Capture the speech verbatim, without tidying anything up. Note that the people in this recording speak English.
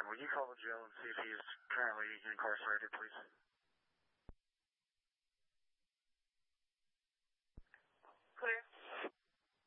Will you call the jail and see if he's currently incarcerated, please?